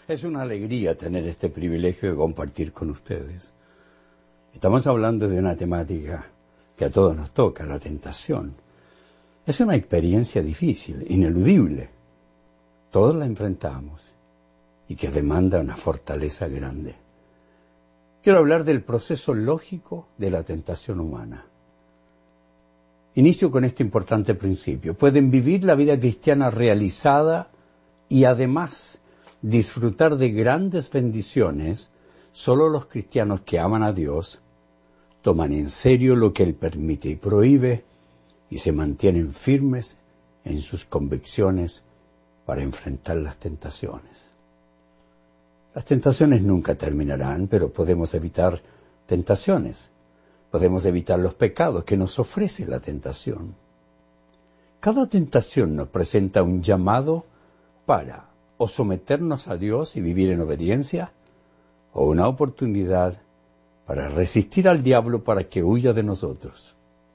Es una alegría tener este privilegio de compartir con ustedes. Estamos hablando de una temática que a todos nos toca, la tentación. Es una experiencia difícil, ineludible. Todos la enfrentamos y que demanda una fortaleza grande. Quiero hablar del proceso lógico de la tentación humana. Inicio con este importante principio. Pueden vivir la vida cristiana realizada y además disfrutar de grandes bendiciones solo los cristianos que aman a Dios, toman en serio lo que Él permite y prohíbe y se mantienen firmes en sus convicciones para enfrentar las tentaciones. Las tentaciones nunca terminarán, pero podemos evitar tentaciones. Podemos evitar los pecados que nos ofrece la tentación. Cada tentación nos presenta un llamado para o someternos a Dios y vivir en obediencia, o una oportunidad para resistir al diablo para que huya de nosotros.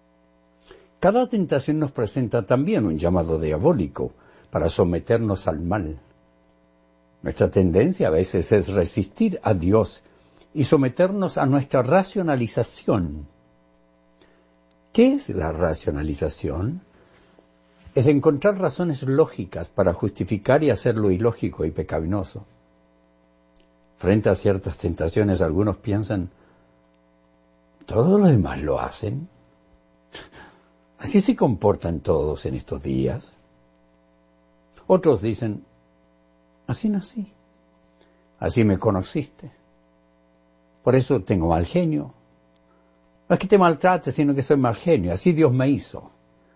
Cada tentación nos presenta también un llamado diabólico para someternos al mal. Nuestra tendencia a veces es resistir a Dios y someternos a nuestra racionalización. ¿Qué es la racionalización? Es encontrar razones lógicas para justificar y hacer lo ilógico y pecaminoso. Frente a ciertas tentaciones, algunos piensan, ¿todos los demás lo hacen? ¿Así se comportan todos en estos días? Otros dicen, así nací, así me conociste, por eso tengo mal genio. No es que te maltrate, sino que soy mal genio, así Dios me hizo.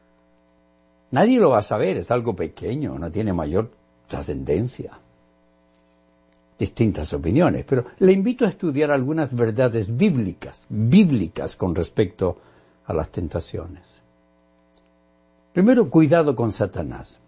Nadie lo va a saber, es algo pequeño, no tiene mayor trascendencia. Distintas opiniones, pero le invito a estudiar algunas verdades bíblicas con respecto a las tentaciones. Primero, cuidado con Satanás.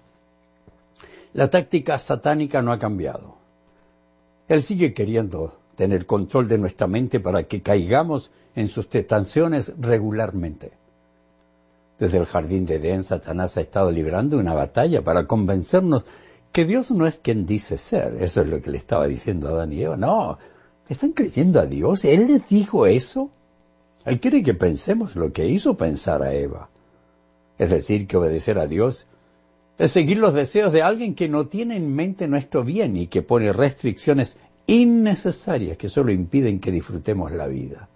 La táctica satánica no ha cambiado. Él sigue queriendo tener control de nuestra mente para que caigamos en sus tentaciones regularmente. Desde el jardín de Edén, Satanás ha estado librando una batalla para convencernos que Dios no es quien dice ser. Eso es lo que le estaba diciendo a Adán y Eva. No, ¿están creyendo a Dios? ¿Él les dijo eso? Él quiere que pensemos lo que hizo pensar a Eva. Es decir, que obedecer a Dios es seguir los deseos de alguien que no tiene en mente nuestro bien y que pone restricciones innecesarias que solo impiden que disfrutemos la vida.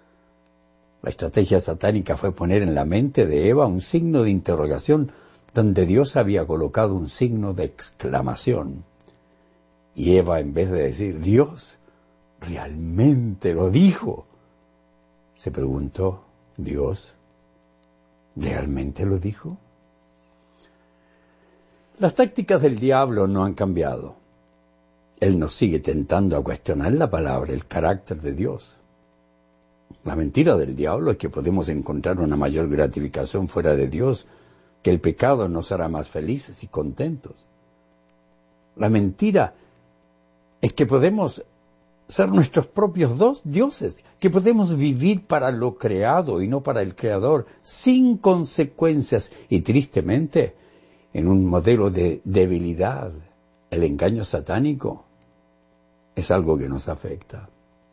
La estrategia satánica fue poner en la mente de Eva un signo de interrogación donde Dios había colocado un signo de exclamación. Y Eva, en vez de decir, Dios realmente lo dijo, se preguntó, ¿Dios realmente lo dijo? Las tácticas del diablo no han cambiado. Él nos sigue tentando a cuestionar la palabra, el carácter de Dios. La mentira del diablo es que podemos encontrar una mayor gratificación fuera de Dios, que el pecado nos hará más felices y contentos. La mentira es que podemos ser nuestros propios dioses, que podemos vivir para lo creado y no para el Creador, sin consecuencias y tristemente en un modelo de debilidad. El engaño satánico es algo que nos afecta.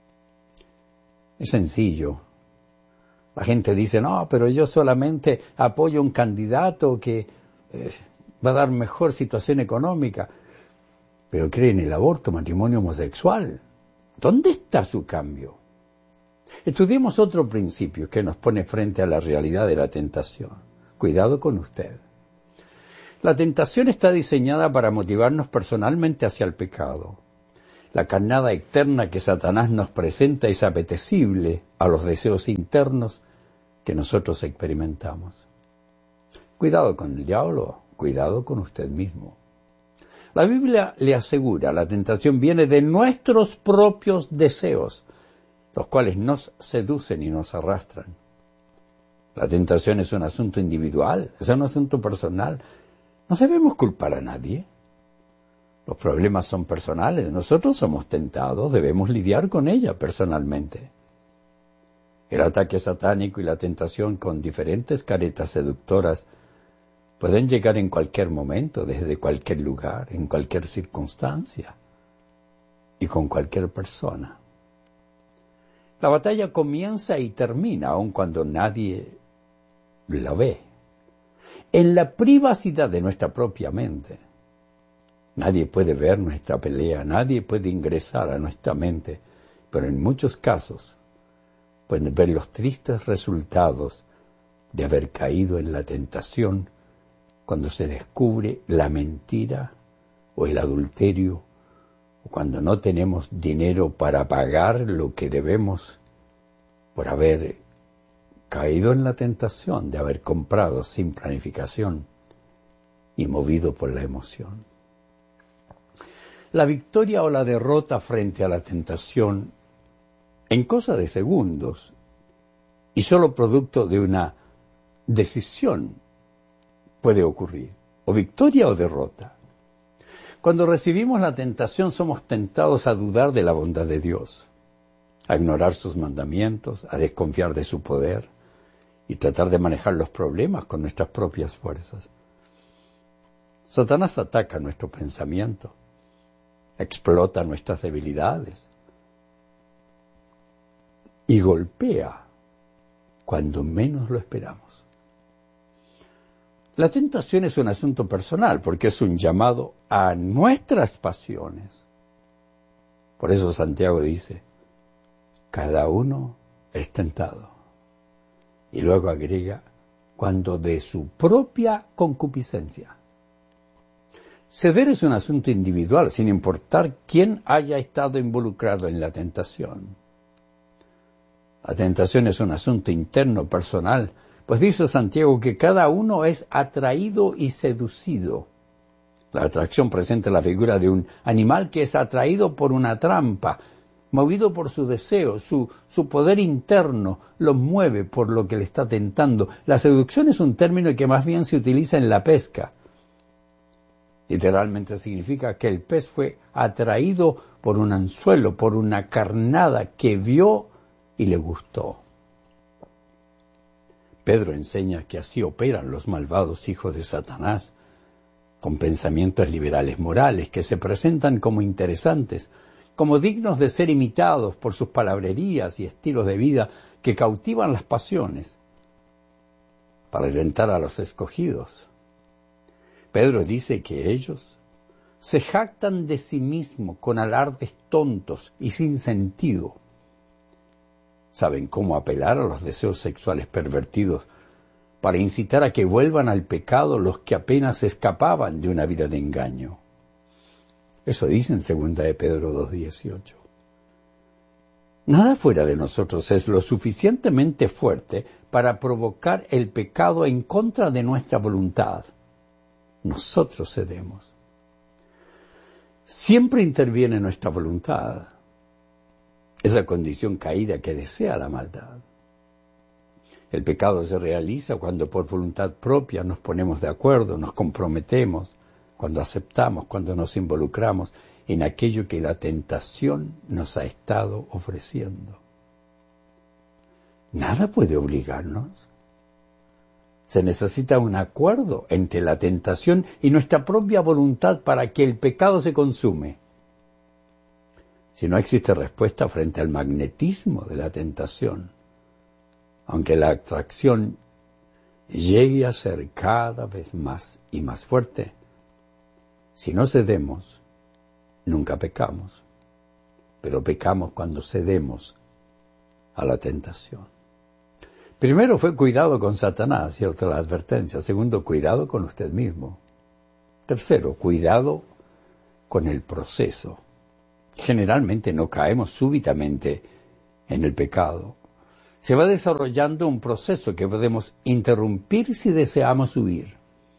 Es sencillo. La gente dice, no, pero yo solamente apoyo a un candidato que va a dar mejor situación económica. Pero cree en el aborto, matrimonio homosexual. ¿Dónde está su cambio? Estudiemos otro principio que nos pone frente a la realidad de la tentación. Cuidado con usted. La tentación está diseñada para motivarnos personalmente hacia el pecado. La carnada externa que Satanás nos presenta es apetecible a los deseos internos que nosotros experimentamos. Cuidado con el diablo, cuidado con usted mismo. La Biblia le asegura, la tentación viene de nuestros propios deseos, los cuales nos seducen y nos arrastran. La tentación es un asunto individual, es un asunto personal. No debemos culpar a nadie. Los problemas son personales, nosotros somos tentados, debemos lidiar con ella personalmente. El ataque satánico y la tentación con diferentes caretas seductoras pueden llegar en cualquier momento, desde cualquier lugar, en cualquier circunstancia. y con cualquier persona. La batalla comienza y termina aun cuando nadie la ve. En la privacidad de nuestra propia mente. Nadie puede ver nuestra pelea, nadie puede ingresar a nuestra mente, pero en muchos casos pueden ver los tristes resultados de haber caído en la tentación cuando se descubre la mentira o el adulterio, o cuando no tenemos dinero para pagar lo que debemos por haber caído en la tentación de haber comprado sin planificación y movido por la emoción. La victoria o la derrota frente a la tentación en cosa de segundos y solo producto de una decisión puede ocurrir, o victoria o derrota. Cuando recibimos la tentación somos tentados a dudar de la bondad de Dios, a ignorar sus mandamientos, a desconfiar de su poder y tratar de manejar los problemas con nuestras propias fuerzas. Satanás ataca nuestro pensamiento, explota nuestras debilidades y golpea cuando menos lo esperamos. La tentación es un asunto personal porque es un llamado a nuestras pasiones. Por eso Santiago dice, cada uno es tentado. Y luego agrega, cuando de su propia concupiscencia. Ceder es un asunto individual, sin importar quién haya estado involucrado en la tentación. La tentación es un asunto interno, personal, pues dice Santiago que cada uno es atraído y seducido. La atracción presenta la figura de un animal que es atraído por una trampa, movido por su deseo, su poder interno lo mueve por lo que le está tentando. La seducción es un término que más bien se utiliza en la pesca. Literalmente significa que el pez fue atraído por un anzuelo, por una carnada que vio y le gustó. Pedro enseña que así operan los malvados hijos de Satanás, con pensamientos liberales morales que se presentan como interesantes, como dignos de ser imitados por sus palabrerías y estilos de vida que cautivan las pasiones para tentar a los escogidos. Pedro dice que ellos se jactan de sí mismos con alardes tontos y sin sentido. Saben cómo apelar a los deseos sexuales pervertidos para incitar a que vuelvan al pecado los que apenas escapaban de una vida de engaño. Eso dice en 2 de Pedro 2:18. Nada fuera de nosotros es lo suficientemente fuerte para provocar el pecado en contra de nuestra voluntad. Nosotros cedemos. Siempre interviene nuestra voluntad, esa condición caída que desea la maldad. El pecado se realiza cuando por voluntad propia nos ponemos de acuerdo, nos comprometemos, cuando aceptamos, cuando nos involucramos en aquello que la tentación nos ha estado ofreciendo. Nada puede obligarnos. Se necesita un acuerdo entre la tentación y nuestra propia voluntad para que el pecado se consume. Si no existe respuesta frente al magnetismo de la tentación, aunque la atracción llegue a ser cada vez más y más fuerte, si no cedemos, nunca pecamos, pero pecamos cuando cedemos a la tentación. Primero fue cuidado con Satanás, ¿cierto? La advertencia. Segundo, cuidado con usted mismo. Tercero, cuidado con el proceso. Generalmente no caemos súbitamente en el pecado. Se va desarrollando un proceso que podemos interrumpir si deseamos huir.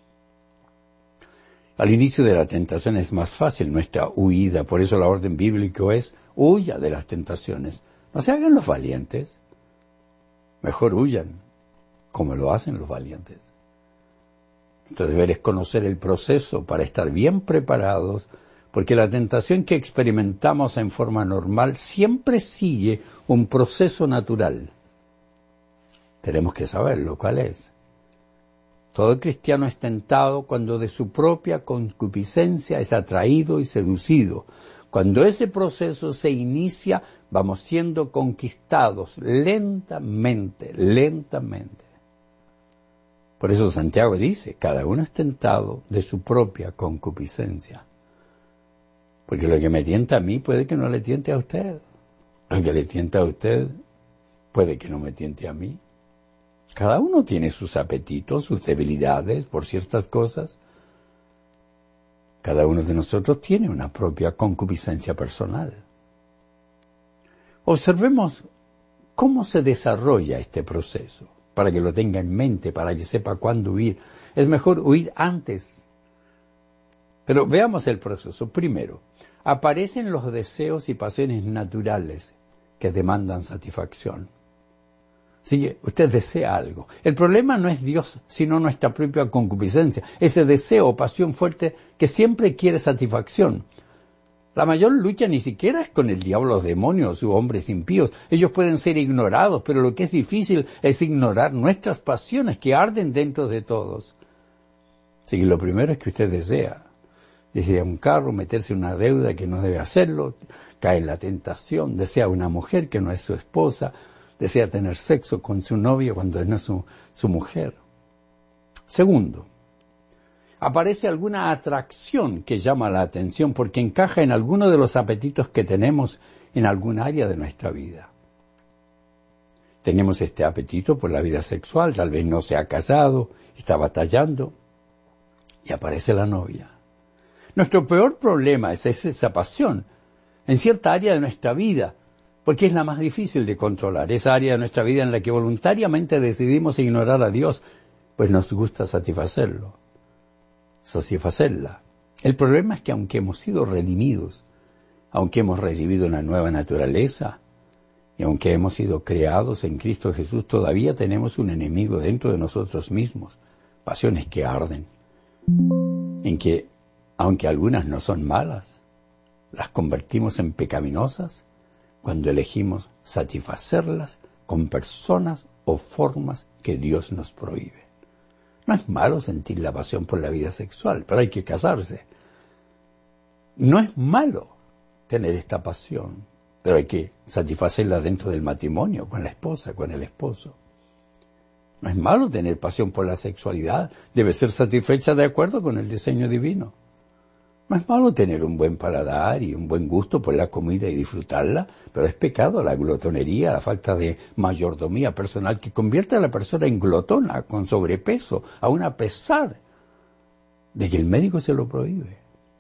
Al inicio de la tentación es más fácil nuestra huida, por eso la orden bíblica es huya de las tentaciones. No se hagan los valientes, mejor huyan como lo hacen los valientes. Nuestro deber es conocer el proceso para estar bien preparados, porque la tentación que experimentamos en forma normal siempre sigue un proceso natural. Tenemos que saberlo, ¿cuál es? Todo cristiano es tentado cuando de su propia concupiscencia es atraído y seducido, Cuando ese proceso se inicia, vamos siendo conquistados lentamente, lentamente. Por eso Santiago dice, cada uno es tentado de su propia concupiscencia. Porque lo que me tienta a mí puede que no le tiente a usted. Lo que le tienta a usted puede que no me tiente a mí. Cada uno tiene sus apetitos, sus debilidades por ciertas cosas. Cada uno de nosotros tiene una propia concupiscencia personal. Observemos cómo se desarrolla este proceso, para que lo tenga en mente, para que sepa cuándo huir. Es mejor huir antes. Pero veamos el proceso. Primero, aparecen los deseos y pasiones naturales que demandan satisfacción. Así que usted desea algo. El problema no es Dios, sino nuestra propia concupiscencia. Ese deseo o pasión fuerte que siempre quiere satisfacción. La mayor lucha ni siquiera es con el diablo, los demonios u hombres impíos. Ellos pueden ser ignorados, pero lo que es difícil es ignorar nuestras pasiones que arden dentro de todos. Así que lo primero es que usted desea un carro, meterse en una deuda que no debe hacerlo, cae en la tentación, desea una mujer que no es su esposa, desea tener sexo con su novia cuando no es su mujer. Segundo, aparece alguna atracción que llama la atención porque encaja en alguno de los apetitos que tenemos en algún área de nuestra vida. Tenemos este apetito por la vida sexual, tal vez no se ha casado, está batallando, y aparece la novia. Nuestro peor problema es esa pasión en cierta área de nuestra vida, porque es la más difícil de controlar, esa área de nuestra vida en la que voluntariamente decidimos ignorar a Dios, pues nos gusta satisfacerla. El problema es que aunque hemos sido redimidos, aunque hemos recibido una nueva naturaleza, y aunque hemos sido creados en Cristo Jesús, todavía tenemos un enemigo dentro de nosotros mismos, pasiones que arden, en que, aunque algunas no son malas, las convertimos en pecaminosas cuando elegimos satisfacerlas con personas o formas que Dios nos prohíbe. No es malo sentir la pasión por la vida sexual, pero hay que casarse. No es malo tener esta pasión, pero hay que satisfacerla dentro del matrimonio, con la esposa, con el esposo. No es malo tener pasión por la sexualidad, debe ser satisfecha de acuerdo con el diseño divino. No es malo tener un buen paladar y un buen gusto por la comida y disfrutarla, pero es pecado la glotonería, la falta de mayordomía personal que convierte a la persona en glotona, con sobrepeso, aun a pesar de que el médico se lo prohíbe.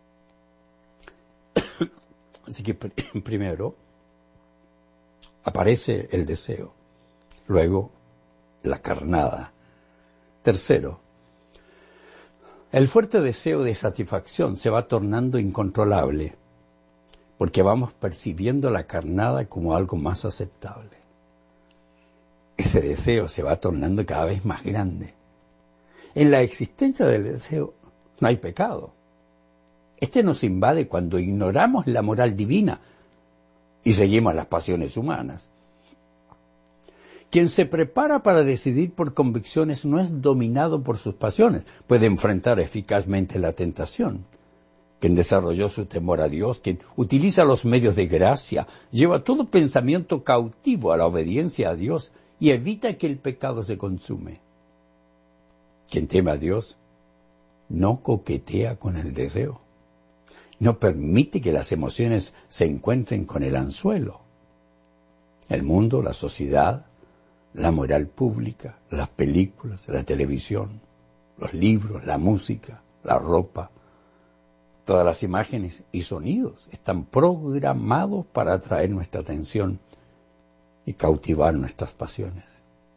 Así que primero aparece el deseo, luego la carnada. Tercero, el fuerte deseo de satisfacción se va tornando incontrolable porque vamos percibiendo la carnada como algo más aceptable. Ese deseo se va tornando cada vez más grande. En la existencia del deseo no hay pecado. Este nos invade cuando ignoramos la moral divina y seguimos las pasiones humanas. Quien se prepara para decidir por convicciones no es dominado por sus pasiones, puede enfrentar eficazmente la tentación. Quien desarrolló su temor a Dios, quien utiliza los medios de gracia, lleva todo pensamiento cautivo a la obediencia a Dios y evita que el pecado se consume. Quien teme a Dios no coquetea con el deseo, no permite que las emociones se encuentren con el anzuelo. El mundo, la sociedad, la moral pública, las películas, la televisión, los libros, la música, la ropa, todas las imágenes y sonidos están programados para atraer nuestra atención y cautivar nuestras pasiones.